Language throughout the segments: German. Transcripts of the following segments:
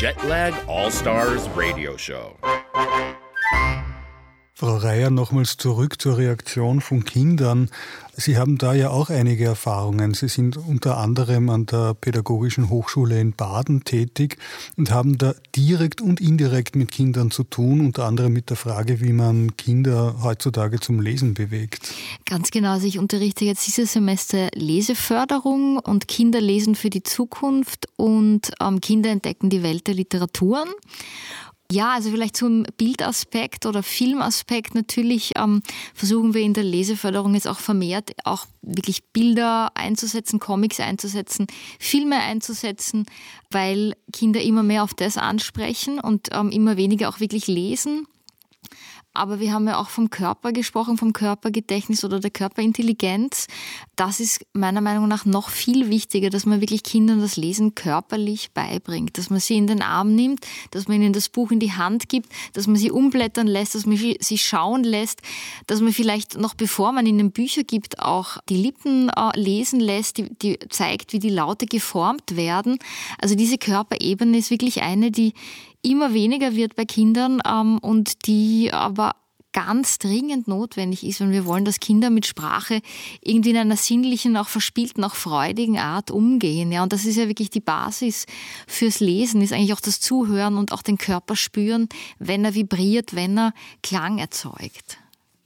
Jetlag All-Stars Radio Show. Frau Reier, nochmals zurück zur Reaktion von Kindern. Sie haben da ja auch einige Erfahrungen. Sie sind unter anderem an der Pädagogischen Hochschule in Baden tätig und haben da direkt und indirekt mit Kindern zu tun, unter anderem mit der Frage, wie man Kinder heutzutage zum Lesen bewegt. Ganz genau. Also ich unterrichte jetzt dieses Semester Leseförderung und Kinder lesen für die Zukunft und Kinder entdecken die Welt der Literaturen. Ja, also vielleicht zum Bildaspekt oder Filmaspekt natürlich versuchen wir in der Leseförderung jetzt auch vermehrt auch wirklich Bilder einzusetzen, Comics einzusetzen, Filme einzusetzen, weil Kinder immer mehr auf das ansprechen und immer weniger auch wirklich lesen. Aber wir haben ja auch vom Körper gesprochen, vom Körpergedächtnis oder der Körperintelligenz. Das ist meiner Meinung nach noch viel wichtiger, dass man wirklich Kindern das Lesen körperlich beibringt, dass man sie in den Arm nimmt, dass man ihnen das Buch in die Hand gibt, dass man sie umblättern lässt, dass man sie schauen lässt, dass man vielleicht noch bevor man ihnen Bücher gibt, auch die Lippen lesen lässt, die zeigt, wie die Laute geformt werden. Also diese Körperebene ist wirklich eine, die immer weniger wird bei Kindern und die aber ganz dringend notwendig ist, wenn wir wollen, dass Kinder mit Sprache irgendwie in einer sinnlichen, auch verspielten, auch freudigen Art umgehen. Ja, und das ist ja wirklich die Basis fürs Lesen, ist eigentlich auch das Zuhören und auch den Körper spüren, wenn er vibriert, wenn er Klang erzeugt.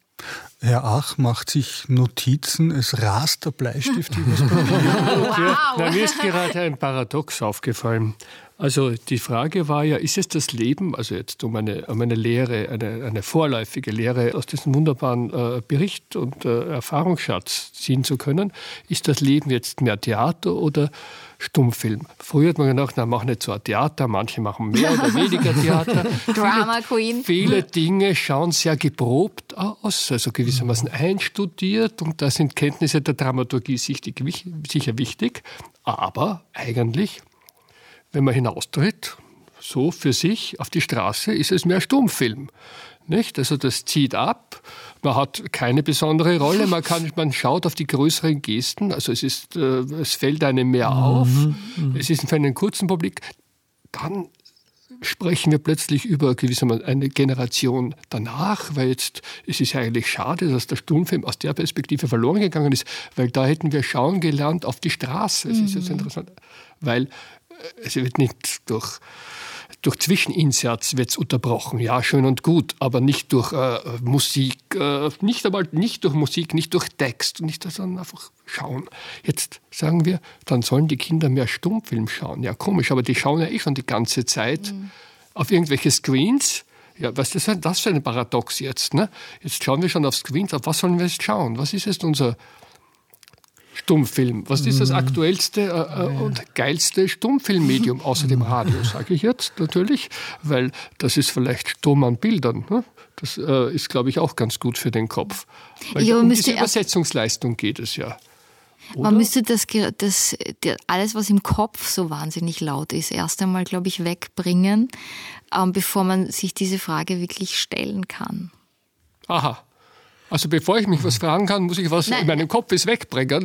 Herr Ach macht sich Notizen, es rast der Bleistift übers Papier. Wow. Ja, mir ist gerade ein Paradox aufgefallen. Also die Frage war ja, ist es das Leben, also jetzt um eine Lehre, eine vorläufige Lehre aus diesem wunderbaren Bericht und Erfahrungsschatz ziehen zu können, ist das Leben jetzt mehr Theater oder Stummfilm? Früher hat man gedacht, na, mach nicht so ein Theater, manche machen mehr oder weniger Theater. Drama Queen. Viele Dinge schauen sehr geprobt aus, also gewissermaßen einstudiert, und da sind Kenntnisse der Dramaturgie sicher wichtig, aber eigentlich, wenn man hinaustritt, so für sich auf die Straße, ist es mehr Stummfilm. Nicht? Also das zieht ab, man hat keine besondere Rolle, man schaut auf die größeren Gesten, also es fällt einem mehr auf, es ist für einen kurzen Publik. Dann sprechen wir plötzlich über gewissermaßen eine Generation danach, weil jetzt, es ist ja eigentlich schade, dass der Stummfilm aus der Perspektive verloren gegangen ist, weil da hätten wir schauen gelernt auf die Straße. Es ist jetzt interessant, weil es wird nicht durch Zwischeninserts wird's unterbrochen. Ja, schön und gut, aber nicht durch Musik, nicht durch Musik, nicht durch Text, sondern einfach schauen. Jetzt sagen wir, dann sollen die Kinder mehr Stummfilm schauen. Ja, komisch, aber die schauen ja schon die ganze Zeit auf irgendwelche Screens. Ja, was ist das für ein Paradox jetzt? Ne? Jetzt schauen wir schon auf Screens, auf was sollen wir jetzt schauen? Was ist jetzt unser Stummfilm? Was ist das aktuellste und geilste Stummfilmmedium außer dem Radio, sage ich jetzt natürlich, weil das ist vielleicht stumm an Bildern. Ne? Das ist, glaube ich, auch ganz gut für den Kopf. Weil um diese Übersetzungsleistung geht es ja. Oder? Man müsste alles, was im Kopf so wahnsinnig laut ist, erst einmal, glaube ich, wegbringen, bevor man sich diese Frage wirklich stellen kann. Aha. Also bevor ich mich was fragen kann, muss ich was in meinem Kopf wegbringen.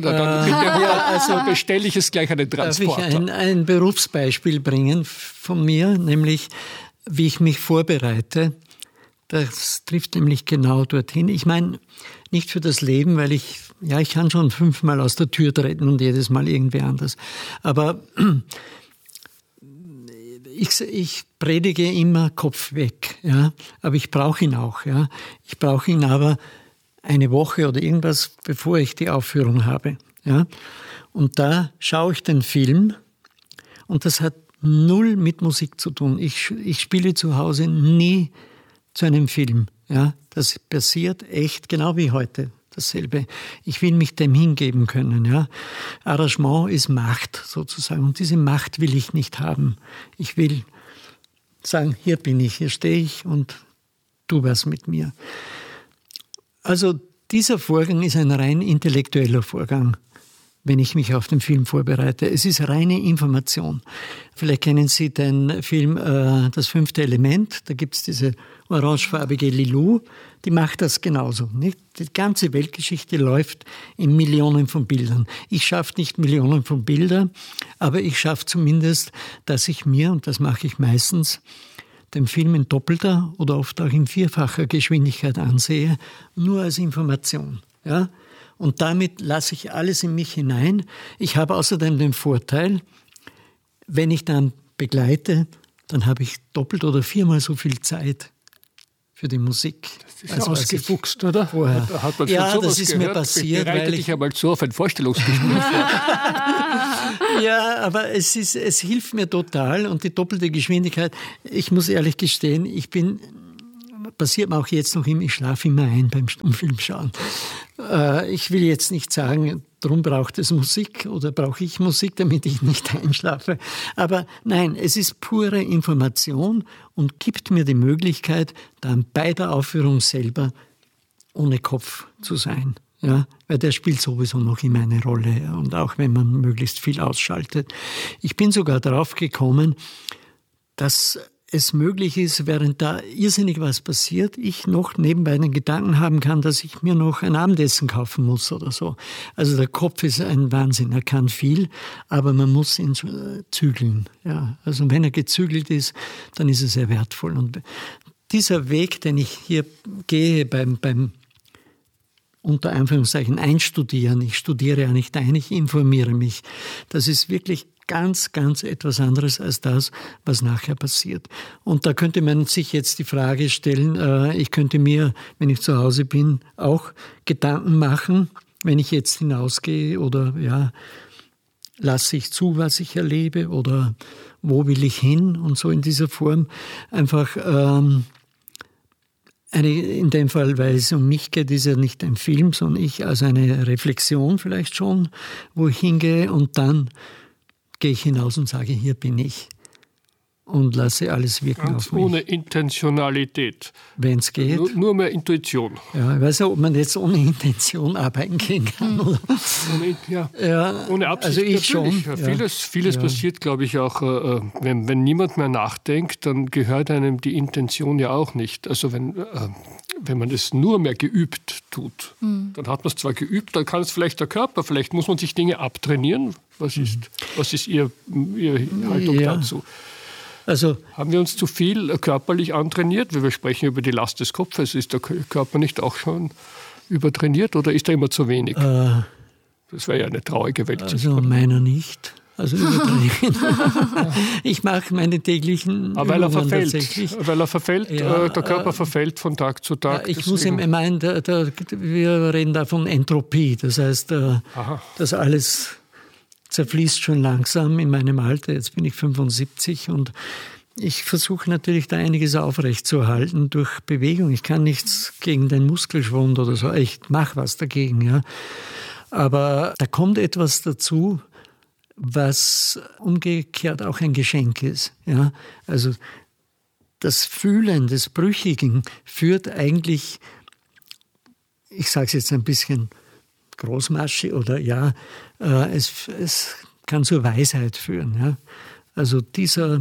Dann bestelle ich es gleich einen Transporter. Darf ich ein Berufsbeispiel bringen von mir, nämlich wie ich mich vorbereite. Das trifft nämlich genau dorthin. Ich meine, nicht für das Leben, weil ich kann schon 5-mal aus der Tür treten und jedes Mal irgendwie anders. Aber ich predige immer Kopf weg, ja. Aber ich brauche ihn auch, ja. Ich brauche ihn aber eine Woche oder irgendwas, bevor ich die Aufführung habe, ja. Und da schaue ich den Film und das hat null mit Musik zu tun. Ich spiele zu Hause nie zu einem Film, ja. Das passiert echt genau wie heute. Dasselbe. Ich will mich dem hingeben können, ja. Arrangement ist Macht sozusagen und diese Macht will ich nicht haben. Ich will sagen, hier bin ich, hier stehe ich und tu was mit mir. Also dieser Vorgang ist ein rein intellektueller Vorgang. wenn ich mich auf den Film vorbereite. Es ist reine Information. Vielleicht kennen Sie den Film Das 5. Element. Da gibt es diese orangefarbige Lilou. Die macht das genauso. Nicht? Die ganze Weltgeschichte läuft in Millionen von Bildern. Ich schaffe nicht Millionen von Bildern, aber ich schaffe zumindest, dass ich mir, und das mache ich meistens, den Film in doppelter oder oft auch in vierfacher Geschwindigkeit ansehe, nur als Information. Ja? Und damit lasse ich alles in mich hinein. Ich habe außerdem den Vorteil, wenn ich dann begleite, dann habe ich doppelt oder viermal so viel Zeit für die Musik. Das ist ja ausgefuchst, oder? Vorher. Hat man ja, schon das ist gehört? Mir passiert. Bereite dich einmal so auf ein Vorstellungsgespräch vor. Ja, aber es hilft mir total und die doppelte Geschwindigkeit. Ich muss ehrlich gestehen, passiert mir auch jetzt noch immer, ich schlafe immer ein beim Filmschauen. Ich will jetzt nicht sagen, darum braucht es Musik oder brauche ich Musik, damit ich nicht einschlafe. Aber nein, es ist pure Information und gibt mir die Möglichkeit, dann bei der Aufführung selber ohne Kopf zu sein. Ja, weil der spielt sowieso noch immer eine Rolle und auch wenn man möglichst viel ausschaltet. Ich bin sogar drauf gekommen, dass es möglich ist, während da irrsinnig was passiert, ich noch nebenbei den Gedanken haben kann, dass ich mir noch ein Abendessen kaufen muss oder so. Also der Kopf ist ein Wahnsinn, er kann viel, aber man muss ihn zügeln. Ja, also wenn er gezügelt ist, dann ist er sehr wertvoll. Und dieser Weg, den ich hier gehe beim unter Anführungszeichen Einstudieren, ich studiere ja nicht ein, ich informiere mich, das ist wirklich ganz, ganz etwas anderes als das, was nachher passiert. Und da könnte man sich jetzt die Frage stellen, ich könnte mir, wenn ich zu Hause bin, auch Gedanken machen, wenn ich jetzt hinausgehe oder ja, lasse ich zu, was ich erlebe oder wo will ich hin und so in dieser Form. Einfach in dem Fall, weil es um mich geht, ist ja nicht ein Film, sondern ich als eine Reflexion vielleicht schon, wo ich hingehe und dann gehe ich hinaus und sage, hier bin ich und lasse alles wirken ganz auf mich. Ohne Intentionalität. Wenn es geht. Nur mehr Intuition. Ja, ich weiß nicht, ob man jetzt ohne Intention arbeiten gehen kann. Oder? Ohne Absicht. Also ich schon. Ja. Vieles passiert, glaube ich, auch, wenn niemand mehr nachdenkt, dann gehört einem die Intention ja auch nicht. Also wenn man es nur mehr geübt tut, dann hat man es zwar geübt, dann kann es vielleicht der Körper, vielleicht muss man sich Dinge abtrainieren. Was ist Ihre Haltung dazu? Also, haben wir uns zu viel körperlich antrainiert? Wir sprechen über die Last des Kopfes. Ist der Körper nicht auch schon übertrainiert oder ist er immer zu wenig? Das wäre ja eine traurige Welt. Also meiner nicht. Also übertrainiert. Ich mache meine täglichen aber weil er verfällt. Tatsächlich. Weil er verfällt, der Körper verfällt von Tag zu Tag. Ich muss ihm meinen, wir reden da von Entropie. Das heißt, das alles zerfließt schon langsam in meinem Alter. Jetzt bin ich 75 und ich versuche natürlich da einiges aufrechtzuerhalten durch Bewegung. Ich kann nichts gegen den Muskelschwund oder so. Ich mache was dagegen, ja. Aber da kommt etwas dazu, was umgekehrt auch ein Geschenk ist, ja. Also das Fühlen des Brüchigen führt eigentlich, ich sage es jetzt ein bisschen großmaschig oder ja, es kann zur Weisheit führen. Ja? Also dieser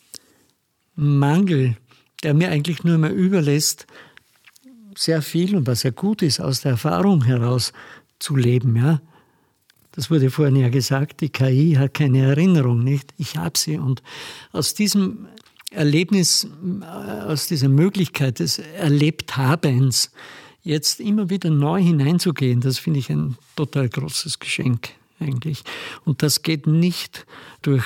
Mangel, der mir eigentlich nur mehr überlässt, sehr viel und was ja gut ist, aus der Erfahrung heraus zu leben. Ja? Das wurde vorhin ja gesagt, die KI hat keine Erinnerung, nicht? Ich habe sie. Und aus diesem Erlebnis, aus dieser Möglichkeit des Erlebthabens, jetzt immer wieder neu hineinzugehen, das finde ich ein total großes Geschenk eigentlich. Und das geht nicht durch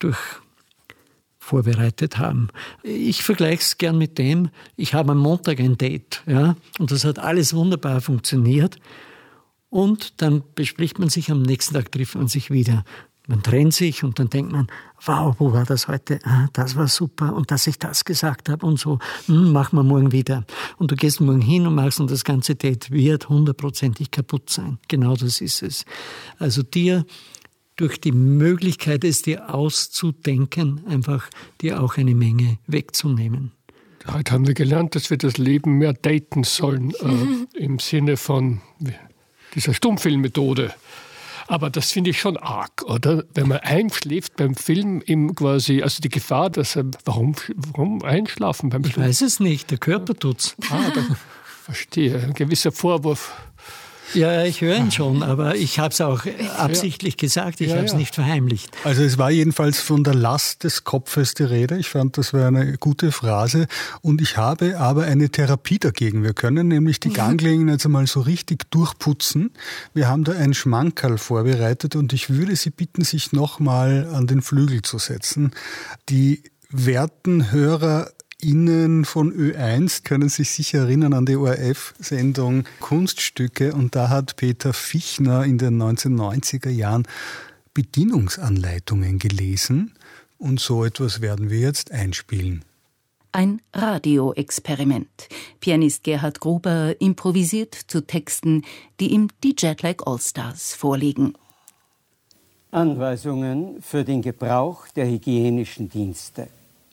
vorbereitet haben. Ich vergleiche es gern mit dem, ich habe am Montag ein Date, ja, und das hat alles wunderbar funktioniert. Und dann bespricht man sich, am nächsten Tag trifft man sich wieder. Man trennt sich und dann denkt man, wow, wo war das heute? Das war super und dass ich das gesagt habe und so, machen wir morgen wieder. Und du gehst morgen hin und machst und das ganze Date wird 100%ig kaputt sein. Genau das ist es. Also dir durch die Möglichkeit, es dir auszudenken, einfach dir auch eine Menge wegzunehmen. Heute haben wir gelernt, dass wir das Leben mehr daten sollen, im Sinne von dieser Stummfilmmethode. Aber das finde ich schon arg, oder? Wenn man einschläft beim Film, quasi, also die Gefahr, dass warum einschlafen beim Film? Ich weiß es nicht, der Körper tut's. Verstehe, ein gewisser Vorwurf. Ja, ich höre ihn schon, aber ich habe es auch absichtlich gesagt, ich habe es nicht verheimlicht. Also es war jedenfalls von der Last des Kopfes die Rede. Ich fand, das war eine gute Phrase. Und ich habe aber eine Therapie dagegen. Wir können nämlich die Ganglinien jetzt einmal so richtig durchputzen. Wir haben da ein Schmankerl vorbereitet und ich würde Sie bitten, sich nochmal an den Flügel zu setzen. Die werten HörerInnen von Ö1 können sich sicher erinnern an die ORF-Sendung Kunststücke und da hat Peter Fichtner in den 1990er Jahren Bedienungsanleitungen gelesen und so etwas werden wir jetzt einspielen. Ein Radioexperiment. Pianist Gerhard Gruber improvisiert zu Texten, die ihm die Jetlag Allstars vorlegen. Anweisungen für den Gebrauch der hygienischen Dienste.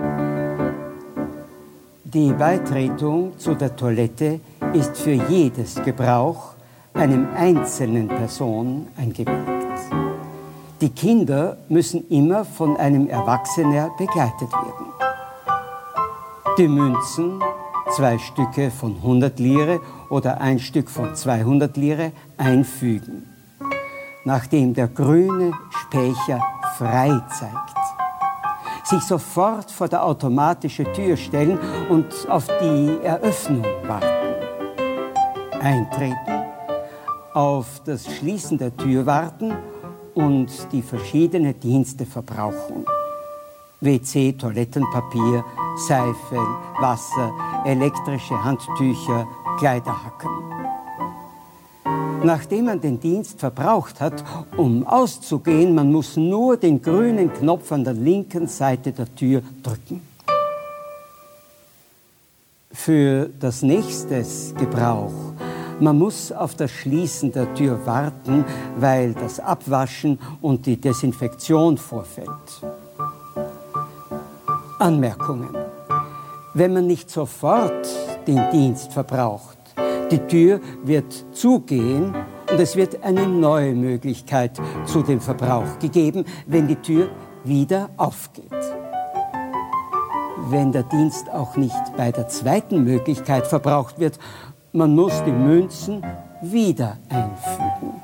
Die Beitretung zu der Toilette ist für jedes Gebrauch einem einzelnen Person eingewilligt. Die Kinder müssen immer von einem Erwachsenen begleitet werden. Die Münzen, 2 Stücke von 100 Lire oder 1 Stück von 200 Lire, einfügen. Nachdem der grüne Spächer frei zeigt. Sich sofort vor der automatischen Tür stellen und auf die Eröffnung warten. Eintreten, auf das Schließen der Tür warten und die verschiedenen Dienste verbrauchen. WC, Toilettenpapier, Seife, Wasser, elektrische Handtücher, Kleiderhacken. Nachdem man den Dienst verbraucht hat, um auszugehen, man muss nur den grünen Knopf an der linken Seite der Tür drücken. Für das nächste Gebrauch, man muss auf das Schließen der Tür warten, weil das Abwaschen und die Desinfektion vorfällt. Anmerkungen. Wenn man nicht sofort den Dienst verbraucht, die Tür wird zugehen und es wird eine neue Möglichkeit zu dem Verbrauch gegeben, wenn die Tür wieder aufgeht. Wenn der Dienst auch nicht bei der zweiten Möglichkeit verbraucht wird, man muss die Münzen wieder einfügen.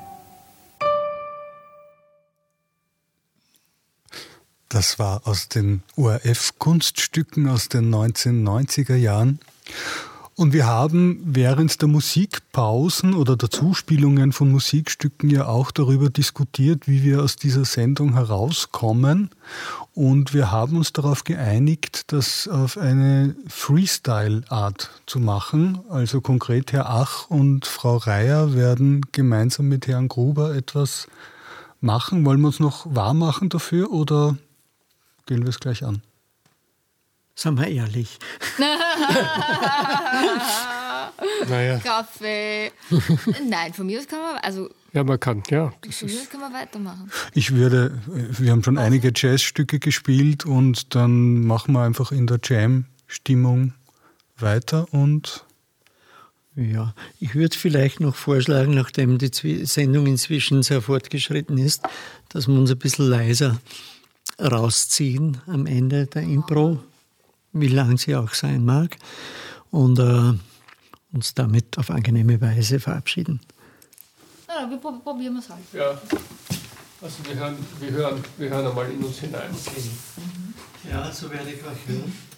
Das war aus den ORF-Kunststücken aus den 1990er Jahren. Und wir haben während der Musikpausen oder der Zuspielungen von Musikstücken ja auch darüber diskutiert, wie wir aus dieser Sendung herauskommen. Und wir haben uns darauf geeinigt, das auf eine Freestyle-Art zu machen. Also konkret Herr Ach und Frau Reier werden gemeinsam mit Herrn Gruber etwas machen. Wollen wir uns noch warm machen dafür oder gehen wir es gleich an? Sagen wir ehrlich. Naja. Kaffee. Nein, von mir aus kann man, also Ja, man kann, ja. von mir aus kann man weitermachen. Wir haben schon einige Jazzstücke gespielt und dann machen wir einfach in der Jam-Stimmung weiter und Ja, ich würde vielleicht noch vorschlagen, nachdem die Sendung inzwischen sehr fortgeschritten ist, dass wir uns ein bisschen leiser rausziehen am Ende der Impro, wie lang sie auch sein mag, und uns damit auf angenehme Weise verabschieden. Ja, wir probieren es halt. Ja, also wir hören einmal in uns hinein. Ja, so werde ich auch hören.